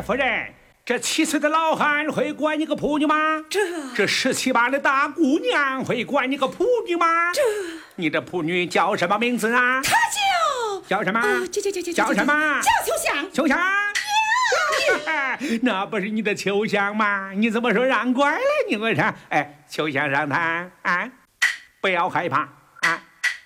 夫人，这7岁的老汉会管你个仆女吗？这17、18的大姑娘会管你个仆女吗？你的仆女叫什么名字啊？ 她叫什么？ 叫什么？ 叫秋香。 秋香。那不是你的秋香吗？你怎么说让拐了？你为啥？哎，秋香让他啊，不要害怕啊。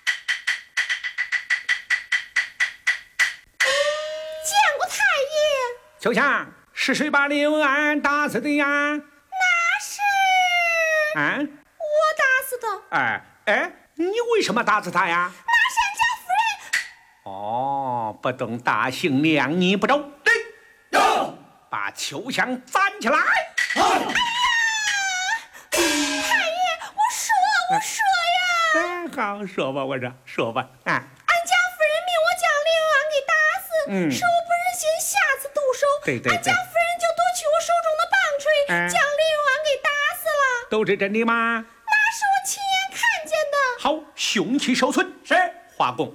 见过太爷。 秋香，是谁把刘安打死的呀？ 那是啊， 我打死的。 哎，你为什么打死他呀？ 那山家夫人。 哦，不懂大姓娘，你不懂。把秋香攒起来！ 哎呀，太爷，我说呀！ 好，说吧，说吧啊！ 俺家夫人命我将刘安给打死，是我不忍心下次毒手， 对， 俺家夫人就夺取我手中的棒槌，将刘安给打死了。 都是真的吗？ 那是我亲眼看见的。 好，凶器收存。 是， 华工。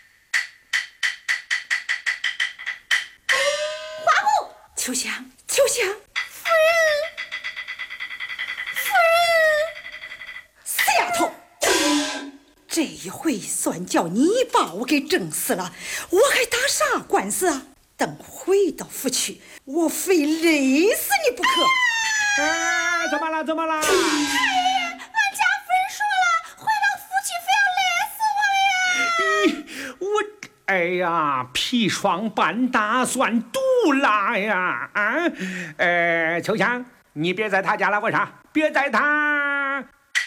秋香，夫人，死丫头！这一回算叫你把我给整死了，我还打啥官司啊？等回到府去，我非累死你不可！ 怎么了？ 太爷，俺家夫人说了，回到府去非要累死我呀！ 哎呀，砒霜般打算毒辣呀！秋香，你别在他家了，为啥？别在他……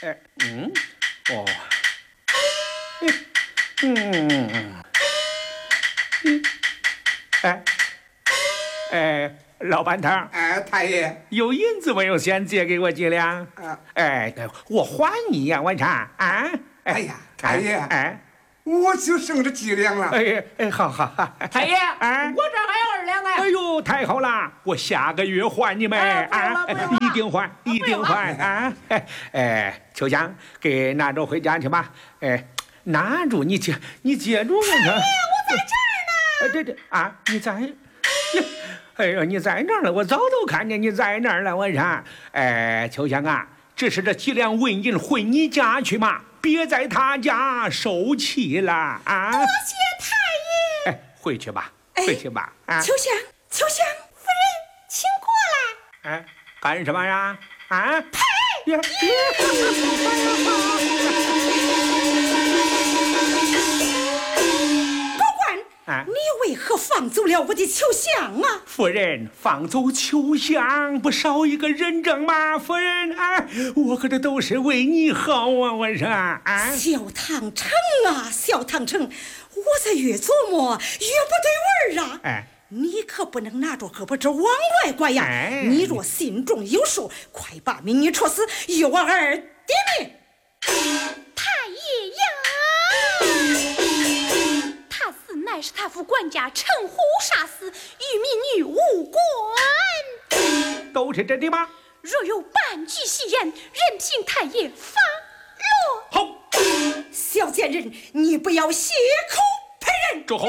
老板头， 太爷， 有银子没有？先借给我几两。我还你呀，为啥？ 哎呀，太爷，我就剩这几两了。 好， 太爷，我这还有2两呢。 哎呦，太好了，我下个月还你们一定还啊！秋香，给拿着回家去吧。拿住你接住那个。 太爷，我在这儿呢。 你在？哎呦，你在那儿了，我早都看见你在那儿了，为啥？秋香啊，这是这几两纹银回你家去嘛，别在他家受气了啊！ 多谢太爷。 回去吧。 秋香，夫人，请过来。 干什么呀？ 太爷。你为何放走了我的秋香啊？ 夫人，放走秋香不少一个人证吗？夫人我可这都是为你好啊！我说小唐城，我在越琢磨越不对味儿啊！你可不能拿着胳膊肘往外拐呀！你若心中有数，快把民女处死，与我儿抵命！ 太爷呀！他死乃是他父管家陈虎杀死，与民女无关。 都是真的吗？ 若有半句戏言，任凭太爷发落。 好， 小贱人，你不要血口喷人！ 住口！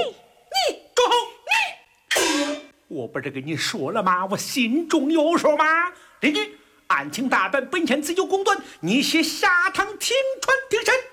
我不是跟你说了吗？我心中有数吗？邻居，案情大本，本县自有公断，你写下堂庭传庭审。